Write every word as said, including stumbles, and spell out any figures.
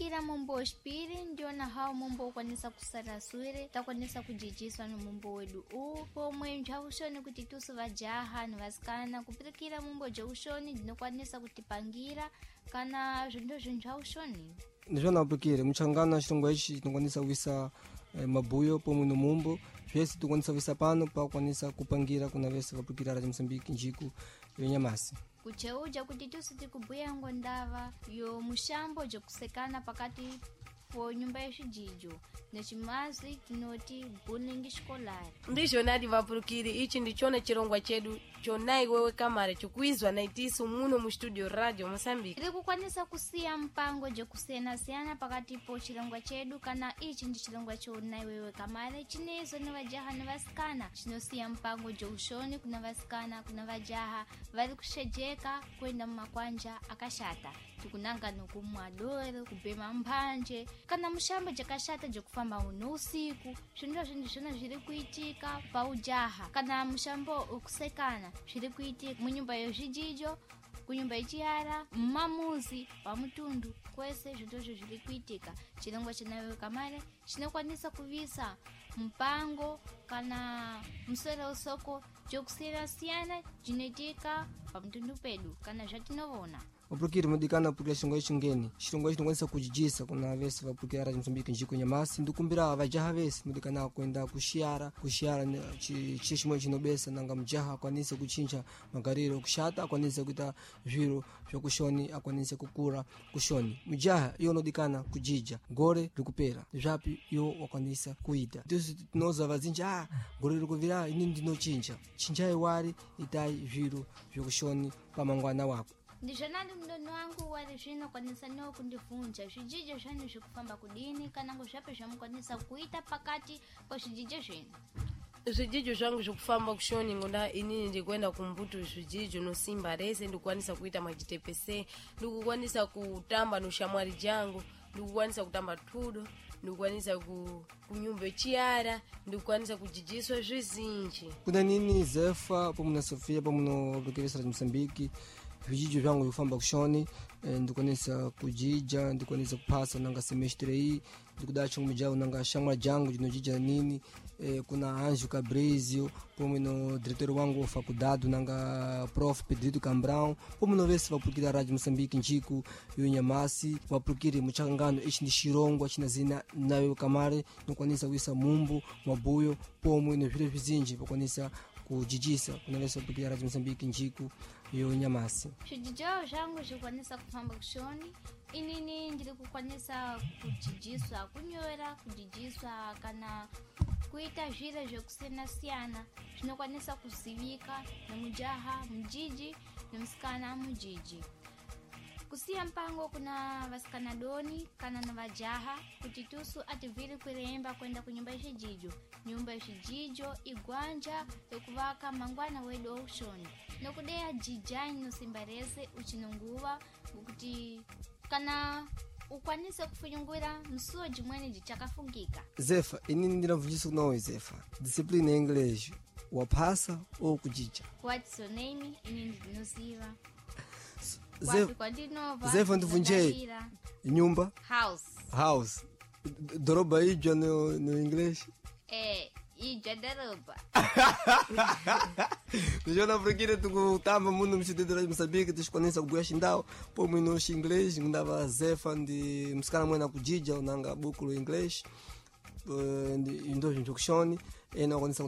kupirikira mumbo ospiri ndio na hao mumbo ukwanisa kusaraswire takwanisa kujijiswa no mumbo wedu u pomwe njaushoni kuti tusu vajaha ni vasikana kupirikira mumbo jaushoni dinokwanisa kutipangira kana zvindo zvinjaushoni ndizvona apukire muchangana chirongwa ichi tinokwanisa kuisa eh, mabuyo pomwe no mumbo zvese tikwanisa kuisa pano pakwanisa kupangira kuna vese vapukira Radio Mozambique njiku yenyamasi kucheuja kuti tusi tikubuya ngondava yo mushambo jokusekana pakati po nyumba yeshijijo nechimazi tinoti bullying escolar ndizvo nadi vapurukiri ichi ndichona chirongwa chedu chonai wewe kamare chokuizwa naitisu muno mu studio Radio Mozambique iri kukwanisa kusiya mpango jokusiyana siyana pakati po chirongwa chedu kana ichi ndi chirongwa chonai wewe kamare chinezo ne vajaha ne vasikana chinosiya mpango joushoni kuna vasikana kuna vajaha vari kushejeka kwenda mumakwanja akashata tikunanga nokumwa doro kubhema mbanje kana mushambo jakashata jokufamba uno usiku zvinhu zvinhu zvona zviri kuitika paujaha kana mushambo ukusekana zviri kuitika munyumba yezvijijo kunyumba ichiyara mumamuzi pamutundu kwese zvitozvo zviri kuitika chirongwa chinawewe kamare chinokwanisa kuvisa mpango kana musoro usoko jokusiyana siyana jinoitika pamutundu pedu kana zvatinovona apukire mudikana apukira chirongwa ichi ngeni chirongwa ichi tinokwanisa kujijisa kuna vese vapukira Radio Mozambique njiku nyamasi ndikumbira vajaha vese mudikana kuenda kushiyara kushiyara chiche chimwe chinobesa nanga mujaha akwanise kuchinja magariro kushata akwanise kuita zviro zvokushoni akwanise kukura kushoni mujaha iyo nodikana kujija gore rikupera zvapi iyo wakwanisa kuita tisi tinoza vazinji ah gore rikuvira ini ndinochinja chinjai wari itai zviro zvokushoni pamangwana wako ndizvonadi mudoni wangu wari zvino kwanisa niwo kundibvunja zvijijo zvanu zvikufamba kudini kana ngo zvapi zvamukwanisa kuita pakati pazvijijo zvenu zvijijo zvangu zvokufamba kushoni ngonda inini ndikuenda kumbuto zvijijo nosimba rese ndikukwanisa kuita majitepese ndikukwanisa kutamba noshamwari jangu ndikukwanisa kutamba tudo ndikukwanisa ku kunyumba chiyara ndikukwanisa kujijiswa zvizinji kuna nini Zefa pomwe na Sofia pomwe no Bukiresa Radio Mozambique vijijo vyangu vikufamba kushoni ndikwanisa kujija ndikwanisa kupasa nanga semestre hii ndikudacha ngumijao nanga shamwa jangu jinojija nini e, kuna Anjo Cabrizio pomwe no diretor wangu wa faculdade nanga prof Pedrito Cambrão pomwe no vese vapukira Radio Mozambique njiku yonyamasi vapukire muchangano ichi ndi chirongwa china zina nayo kamare ndikwanisa kuisa mumbu mabuyo pomwe no zviro vizinji vakwanisa kujijisa kuna vese vapukira Radio Mozambique njiku yonyamasi zvijijo zvangu zvikwanisa kufamba kushoni inini ndiri kukwanisa kujijiswa kunyora kujijiswa kana kuita zviro zvokusiyana siyana zvinokwanisa kuzivika nemujaha mujiji nemusikana mujiji kusiya mpango kuna vasikana doni kana na vajaha kuti tusu ativiri kuremba kwenda kunyumba yeshijijo nyumba yeshijijo igwanja yokuvaka mangwana wedu aushoni nokudeya jijani nosimba rese uchinonguva kuti kana ukwanise kufunyungura msuo jimwene jichakafungika Zefa inini ndinavunjisa kunawe Zefa discipline English wapasa ou kujija what's your name inini ndinosiva Zefa ndivunje nyumba house house doroba ijwa no, no English eh ijwa doroba Nijona Apukire tukutamba muno mchitete Radio Mozambique tishikwanisa kubuya shindao pomwe no English ngundava Zefa ndi msikana mwena kujija unanga buku lo English uh, ndi ndo zvinjokushoni ena kwanisa